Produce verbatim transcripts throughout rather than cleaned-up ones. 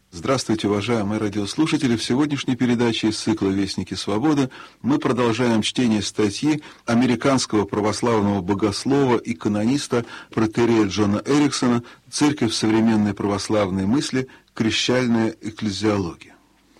Здравствуйте, уважаемые радиослушатели! В сегодняшней передаче из цикла «Вестники свободы» мы продолжаем чтение статьи американского православного богослова и канониста протерея Джона Эриксона «Церковь современной православной мысли. Крещальная экклезиология».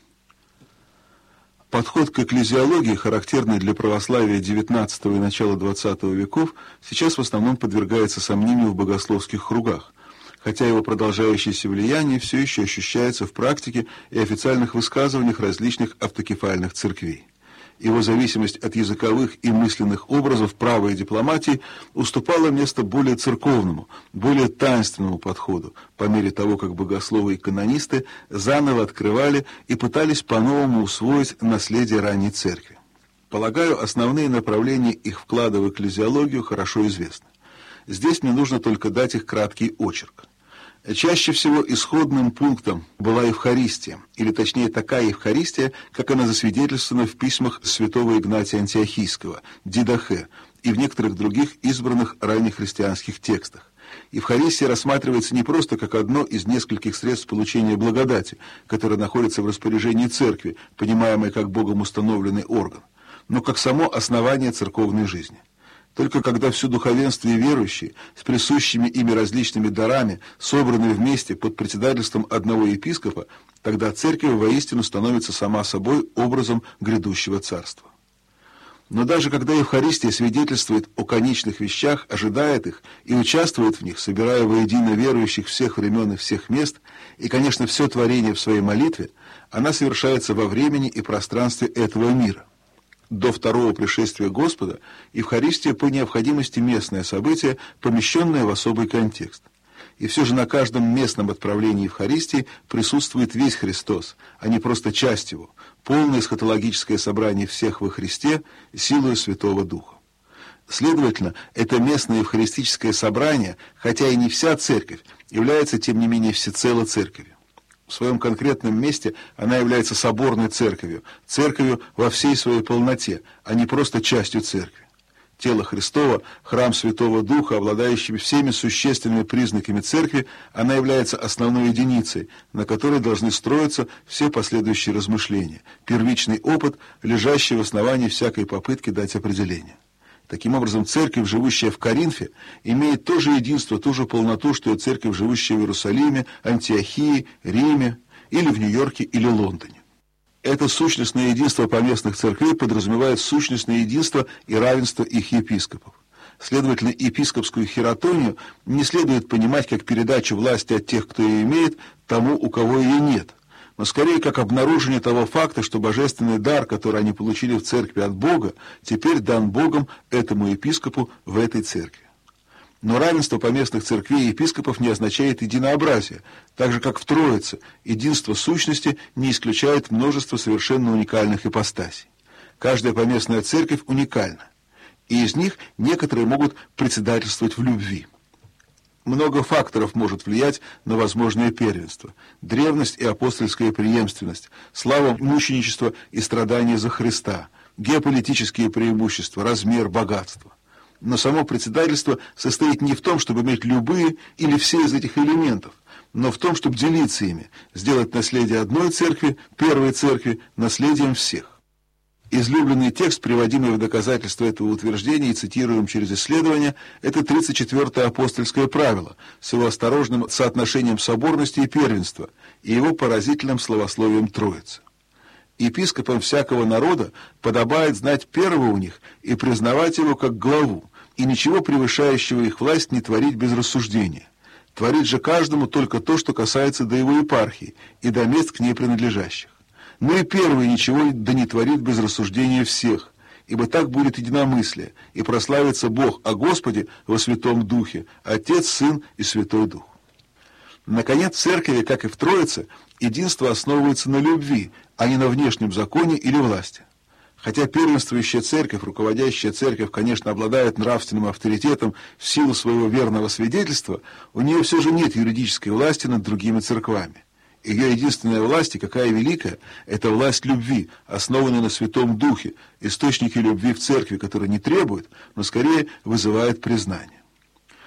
Подход к экклезиологии, характерный для православия девятнадцатого и начала двадцатого веков, сейчас в основном подвергается сомнению в богословских кругах, хотя его продолжающееся влияние все еще ощущается в практике и официальных высказываниях различных автокефальных церквей. Его зависимость от языковых и мысленных образов права и дипломатии уступала место более церковному, более таинственному подходу, по мере того, как богословы и канонисты заново открывали и пытались по-новому усвоить наследие ранней церкви. Полагаю, основные направления их вклада в экклезиологию хорошо известны. Здесь мне нужно только дать их краткий очерк. Чаще всего исходным пунктом была Евхаристия, или точнее такая Евхаристия, как она засвидетельствована в письмах святого Игнатия Антиохийского, Дидахе, и в некоторых других избранных раннехристианских текстах. Евхаристия рассматривается не просто как одно из нескольких средств получения благодати, которое находится в распоряжении церкви, понимаемое как Богом установленный орган, но как само основание церковной жизни. Только когда все духовенство и верующие с присущими ими различными дарами собраны вместе под председательством одного епископа, тогда церковь воистину становится сама собой образом грядущего царства. Но даже когда Евхаристия свидетельствует о конечных вещах, ожидает их и участвует в них, собирая воедино верующих всех времен и всех мест, и, конечно, все творение в своей молитве, она совершается во времени и пространстве этого мира. До второго пришествия Господа Евхаристия по необходимости местное событие, помещенное в особый контекст. И все же на каждом местном отправлении Евхаристии присутствует весь Христос, а не просто часть его, полное эсхатологическое собрание всех во Христе силою Святого Духа. Следовательно, это местное евхаристическое собрание, хотя и не вся церковь, является тем не менее всецело церковью. В своем конкретном месте она является соборной церковью, церковью во всей своей полноте, а не просто частью церкви. Тело Христово, храм Святого Духа, обладающий всеми существенными признаками церкви, она является основной единицей, на которой должны строиться все последующие размышления, первичный опыт, лежащий в основании всякой попытки дать определение. Таким образом, церковь, живущая в Коринфе, имеет то же единство, ту же полноту, что и церковь, живущая в Иерусалиме, Антиохии, Риме или в Нью-Йорке или Лондоне. Это сущностное единство поместных церквей подразумевает сущностное единство и равенство их епископов. Следовательно, епископскую хиротонию не следует понимать как передачу власти от тех, кто ее имеет, тому, у кого ее нет, но скорее как обнаружение того факта, что божественный дар, который они получили в церкви от Бога, теперь дан Богом этому епископу в этой церкви. Но равенство поместных церквей и епископов не означает единообразие, так же как в Троице единство сущности не исключает множество совершенно уникальных ипостасей. Каждая поместная церковь уникальна, и из них некоторые могут председательствовать в любви. Много факторов может влиять на возможное первенство. Древность и апостольская преемственность, слава мученичества и страдания за Христа, геополитические преимущества, размер, богатство. Но само председательство состоит не в том, чтобы иметь любые или все из этих элементов, но в том, чтобы делиться ими, сделать наследие одной церкви, первой церкви, наследием всех. Излюбленный текст, приводимый в доказательство этого утверждения и цитируем через исследования, это тридцать четвёртое апостольское правило с его осторожным соотношением соборности и первенства и его поразительным словословием Троицы. Епископам всякого народа подобает знать первого у них и признавать его как главу, и ничего превышающего их власть не творить без рассуждения. Творить же каждому только то, что касается до его епархии и до мест к ней принадлежащих. Но и первый ничего да не творит без рассуждения всех, ибо так будет единомыслие, и прославится Бог о Господе во Святом Духе, Отец, Сын и Святой Дух. Наконец, в церкви, как и в Троице, единство основывается на любви, а не на внешнем законе или власти. Хотя первенствующая церковь, руководящая церковь, конечно, обладает нравственным авторитетом в силу своего верного свидетельства, у нее все же нет юридической власти над другими церквами. Ее единственная власть, и какая великая, это власть любви, основанная на Святом Духе, источники любви в церкви, которые не требуют, но скорее вызывают признание.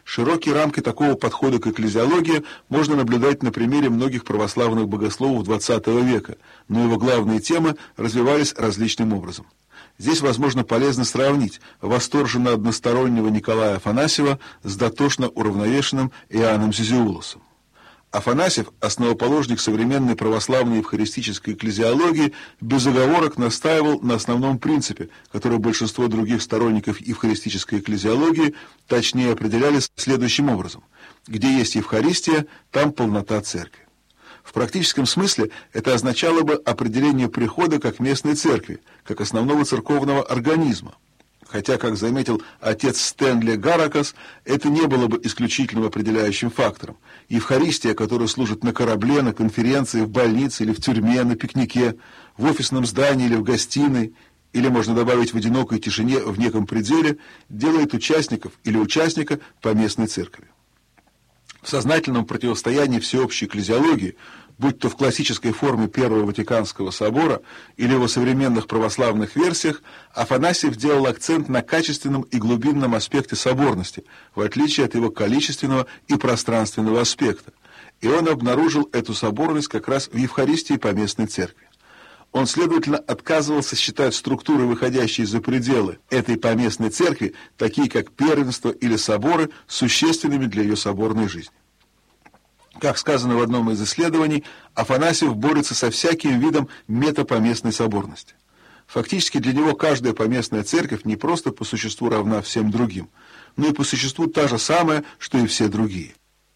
Широкие рамки такого подхода к экклезиологии можно наблюдать на примере многих православных богословов двадцатого века, но его главные темы развивались различным образом. Здесь, возможно, полезно сравнить восторженно одностороннего Николая Афанасьева с дотошно уравновешенным Иоанном Зизиулосом. Афанасьев, основоположник современной православной евхаристической экклезиологии, без оговорок настаивал на основном принципе, который большинство других сторонников евхаристической экклезиологии точнее определяли следующим образом: где есть Евхаристия, там полнота церкви. В практическом смысле это означало бы определение прихода как местной церкви, как основного церковного организма. Хотя, как заметил отец Стэнли Гаракас, это не было бы исключительным определяющим фактором. Евхаристия, которая служит на корабле, на конференции, в больнице или в тюрьме, на пикнике, в офисном здании или в гостиной, или, можно добавить, в одинокой тишине в неком пределе, делает участников или участника поместной церкви. В сознательном противостоянии всеобщей экклезиологии, будь то в классической форме Первого Ватиканского собора или в его современных православных версиях, Афанасьев делал акцент на качественном и глубинном аспекте соборности, в отличие от его количественного и пространственного аспекта. И он обнаружил эту соборность как раз в Евхаристии поместной церкви. Он, следовательно, отказывался считать структуры, выходящие за пределы этой поместной церкви, такие как первенство или соборы, существенными для ее соборной жизни. Как сказано в одном из исследований, Афанасьев борется со всяким видом метапоместной соборности. Фактически для него каждая поместная церковь не просто по существу равна всем другим, но и по существу та же самая, что и все другие.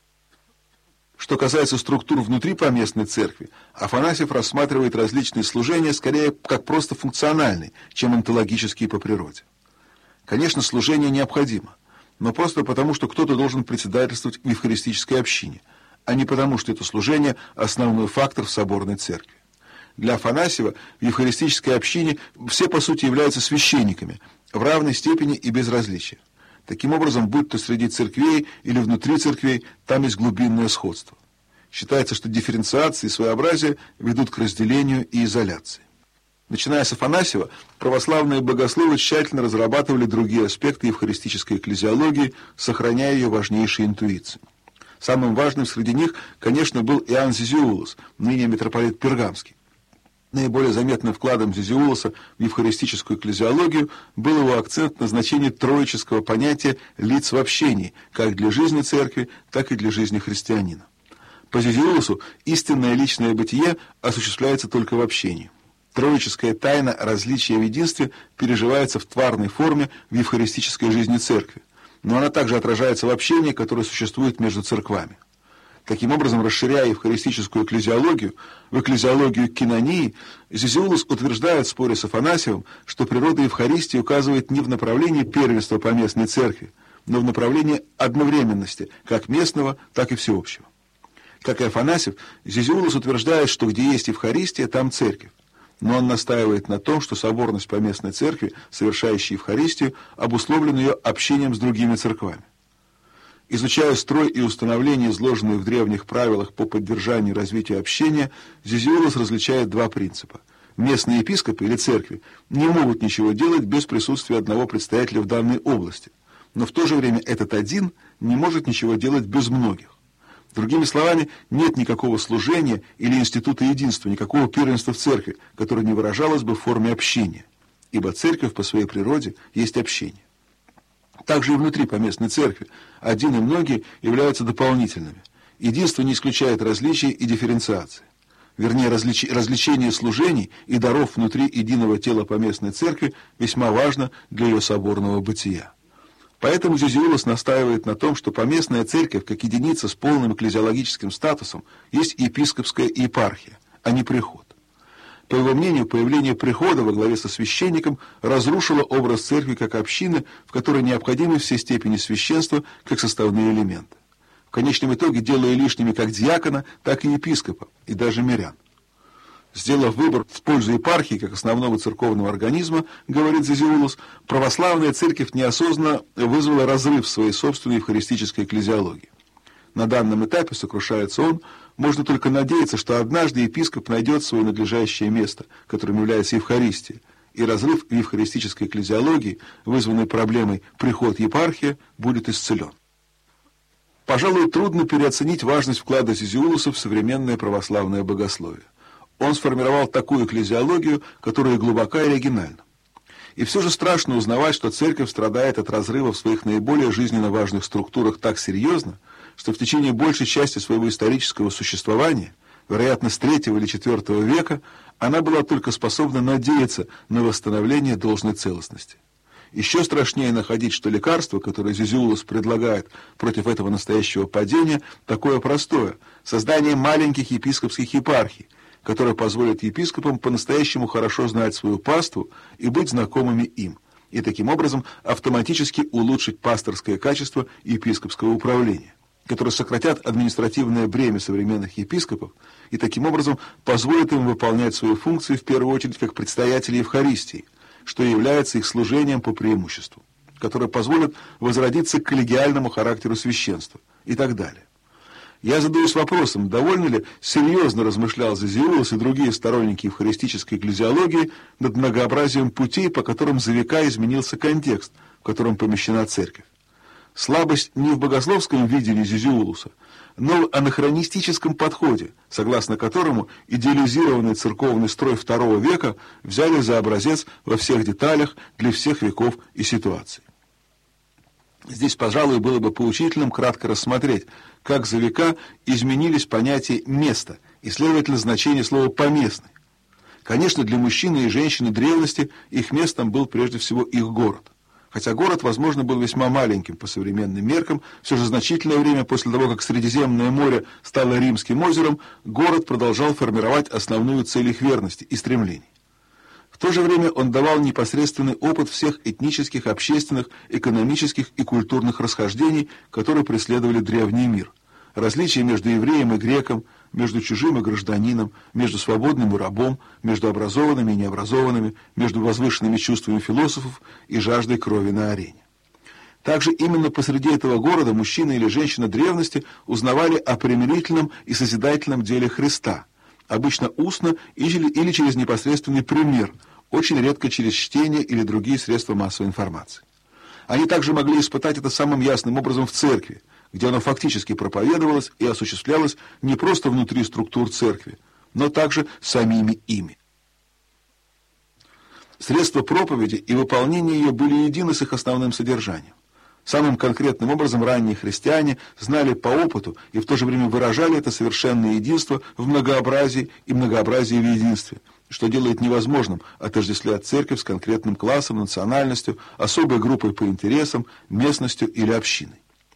Что касается структур внутри поместной церкви, Афанасьев рассматривает различные служения скорее как просто функциональные, чем онтологические по природе. Конечно, служение необходимо, но просто потому, что кто-то должен председательствовать в евхаристической общине, а не потому, что это служение – основной фактор в соборной церкви. Для Афанасьева в евхаристической общине все, по сути, являются священниками, в равной степени и без различия. Таким образом, будь то среди церквей или внутри церквей, там есть глубинное сходство. Считается, что дифференциация и своеобразие ведут к разделению и изоляции. Начиная с Афанасьева, православные богословы тщательно разрабатывали другие аспекты евхаристической экклезиологии, сохраняя ее важнейшие интуиции. Самым важным среди них, конечно, был Иоанн Зизиулос, ныне митрополит Пергамский. Наиболее заметным вкладом Зизиулоса в евхаристическую экклезиологию был его акцент на значении троического понятия лиц в общении, как для жизни церкви, так и для жизни христианина. По Зизиулосу истинное личное бытие осуществляется только в общении. Троическая тайна различия в единстве переживается в тварной форме в евхаристической жизни церкви, но она также отражается в общении, которое существует между церквами. Таким образом, расширяя евхаристическую экклезиологию в экклезиологию кинонии, Зизиулос утверждает в споре с Афанасьевым, что природа Евхаристии указывает не в направлении первенства поместной церкви, но в направлении одновременности, как местного, так и всеобщего. Как и Афанасьев, Зизиулос утверждает, что где есть Евхаристия, там церковь. Но он настаивает на том, что соборность поместной церкви, совершающей Евхаристию, обусловлена ее общением с другими церквами. Изучая строй и установление, изложенные в древних правилах по поддержанию и развитию общения, Зизиулос различает два принципа. Местные епископы или церкви не могут ничего делать без присутствия одного представителя в данной области, но в то же время этот один не может ничего делать без многих. Другими словами, нет никакого служения или института единства, никакого первенства в церкви, которое не выражалось бы в форме общения, ибо церковь по своей природе есть общение. Также и внутри поместной церкви один и многие являются дополнительными. Единство не исключает различий и дифференциации. Вернее, различ... различение служений и даров внутри единого тела поместной церкви весьма важно для ее соборного бытия. Поэтому Зизиулос настаивает на том, что поместная церковь, как единица с полным экклезиологическим статусом, есть епископская епархия, а не приход. По его мнению, появление прихода во главе со священником разрушило образ церкви как общины, в которой необходимы все степени священства как составные элементы. В конечном итоге делая лишними как диакона, так и епископа, и даже мирян. Сделав выбор в пользу епархии как основного церковного организма, говорит Зизиулос, православная церковь неосознанно вызвала разрыв в своей собственной евхаристической экклезиологии. На данном этапе, сокрушается он, можно только надеяться, что однажды епископ найдет свое надлежащее место, которым является Евхаристия, и разрыв в евхаристической экклезиологии, вызванный проблемой «приход-епархия», будет исцелен. Пожалуй, трудно переоценить важность вклада Зизиулуса в современное православное богословие. Он сформировал такую экклезиологию, которая глубока и оригинальна. И все же страшно узнавать, что церковь страдает от разрыва в своих наиболее жизненно важных структурах так серьезно, что в течение большей части своего исторического существования, вероятно, с третьего или четвертого века, она была только способна надеяться на восстановление должной целостности. Еще страшнее находить, что лекарство, которое Зизиулус предлагает против этого настоящего падения, такое простое – создание маленьких епископских епархий, которое позволит епископам по-настоящему хорошо знать свою паству и быть знакомыми им, и таким образом автоматически улучшить пасторское качество епископского управления, которые сократят административное бремя современных епископов и таким образом позволят им выполнять свои функции в первую очередь как предстоятели Евхаристии, что является их служением по преимуществу, которое позволит возродиться к коллегиальному характеру священства и так далее. Я задаюсь вопросом, довольно ли серьезно размышлял Зизиулус и другие сторонники евхаристической экклезиологии над многообразием путей, по которым за века изменился контекст, в котором помещена церковь. Слабость не в богословском видении Зизиулуса, но в анахронистическом подходе, согласно которому идеализированный церковный строй второго века взяли за образец во всех деталях для всех веков и ситуаций. Здесь, пожалуй, было бы поучительным кратко рассмотреть, как за века изменились понятия «место» и, следовательно, значение слова «поместный». Конечно, для мужчины и женщины древности их местом был прежде всего их город. Хотя город, возможно, был весьма маленьким по современным меркам, все же значительное время после того, как Средиземное море стало Римским озером, город продолжал формировать основную цель их верности и стремлений. В то же время он давал непосредственный опыт всех этнических, общественных, экономических и культурных расхождений, которые преследовали древний мир. Различия между евреем и греком, между чужим и гражданином, между свободным и рабом, между образованными и необразованными, между возвышенными чувствами философов и жаждой крови на арене. Также именно посреди этого города мужчина или женщина древности узнавали о примирительном и созидательном деле Христа, обычно устно или через непосредственный пример, очень редко через чтение или другие средства массовой информации. Они также могли испытать это самым ясным образом в церкви, где оно фактически проповедовалось и осуществлялось не просто внутри структур церкви, но также самими ими. Средства проповеди и выполнения ее были едины с их основным содержанием. Самым конкретным образом ранние христиане знали по опыту и в то же время выражали это совершенное единство в многообразии и многообразии в единстве, что делает невозможным отождествлять церковь с конкретным классом, национальностью, особой группой по интересам, местностью или общиной.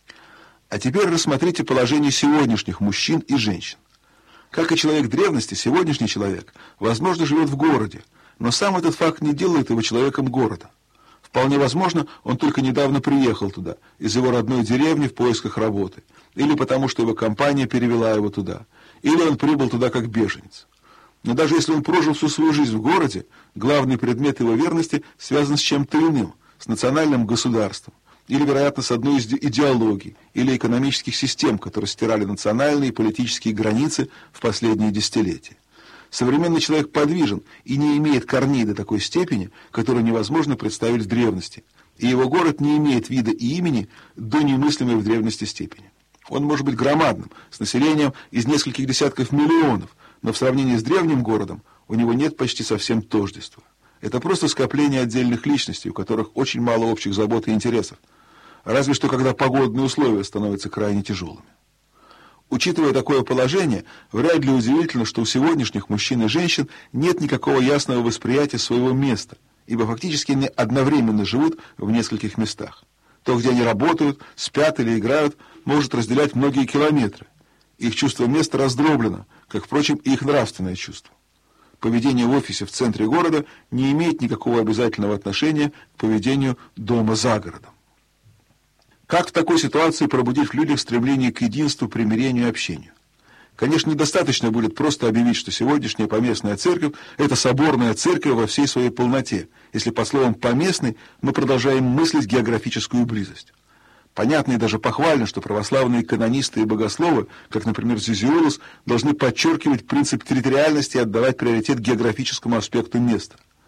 А теперь рассмотрите положение сегодняшних мужчин и женщин. Как и человек древности, сегодняшний человек, возможно, живет в городе, но сам этот факт не делает его человеком города. Вполне возможно, он только недавно приехал туда, из его родной деревни в поисках работы, или потому что его компания перевела его туда, или он прибыл туда как беженец. Но даже если он прожил всю свою жизнь в городе, главный предмет его верности связан с чем-то иным, с национальным государством, или, вероятно, с одной из идеологий или экономических систем, которые стирали национальные и политические границы в последние десятилетия. Современный человек подвижен и не имеет корней до такой степени, которую невозможно представить в древности, и его город не имеет вида и имени до немыслимой в древности степени. Он может быть громадным, с населением из нескольких десятков миллионов, но в сравнении с древним городом у него нет почти совсем тождества. Это просто скопление отдельных личностей, у которых очень мало общих забот и интересов, разве что когда погодные условия становятся крайне тяжелыми. Учитывая такое положение, вряд ли удивительно, что у сегодняшних мужчин и женщин нет никакого ясного восприятия своего места, ибо фактически они одновременно живут в нескольких местах. То, где они работают, спят или играют, может разделять многие километры. Их чувство места раздроблено, как, впрочем, и их нравственное чувство. Поведение в офисе в центре города не имеет никакого обязательного отношения к поведению дома за городом. Как в такой ситуации пробудить в людях стремление к единству, примирению и общению? Конечно, недостаточно будет просто объявить, что сегодняшняя поместная церковь – это соборная церковь во всей своей полноте, если под словом «поместный» мы продолжаем мыслить географическую близость. Понятно и даже похвально, что православные канонисты и богословы, как, например, Зизиулус, должны подчеркивать принцип территориальности и отдавать приоритет географическому аспекту места.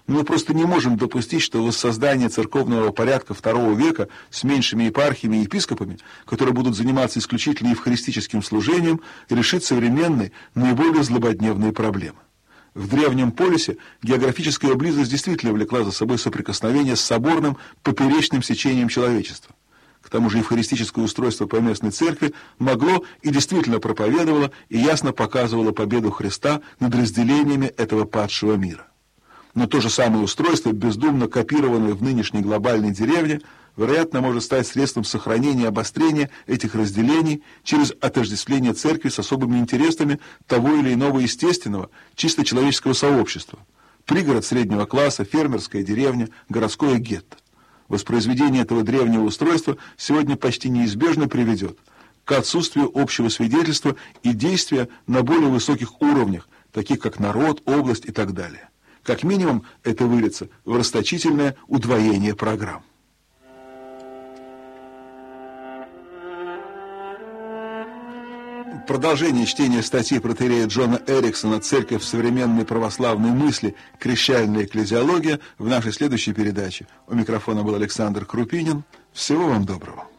Но мы просто не можем допустить, что воссоздание церковного порядка второго века с меньшими епархиями и епископами, которые будут заниматься исключительно евхаристическим служением, решит современные, наиболее злободневные проблемы. В древнем полисе географическая близость действительно влекла за собой соприкосновение с соборным поперечным сечением человечества. К тому же евхаристическое устройство поместной церкви могло и действительно проповедовало и ясно показывало победу Христа над разделениями этого падшего мира. Но то же самое устройство, бездумно копированное в нынешней глобальной деревне, вероятно, может стать средством сохранения и обострения этих разделений через отождествление церкви с особыми интересами того или иного естественного, чисто человеческого сообщества. Пригород среднего класса, фермерская деревня, городское гетто. Воспроизведение этого древнего устройства сегодня почти неизбежно приведет к отсутствию общего свидетельства и действия на более высоких уровнях, таких как народ, область и так далее. Как минимум, это выльется в расточительное удвоение программ. Продолжение чтения статьи протоиерея Джона Эриксона «Церковь в современной православной мысли. Крещальная экклезиология» в нашей следующей передаче. У микрофона был Александр Крупинин. Всего вам доброго.